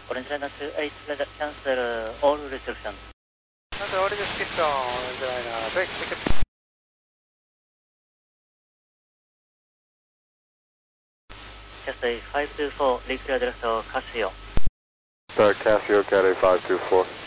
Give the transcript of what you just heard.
Orange Liner 28, cancel all restrictions. Cancel all restrictions, Orange Liner 28. Cathay 524, reclear director Casio. Start Casio, Cathay 524.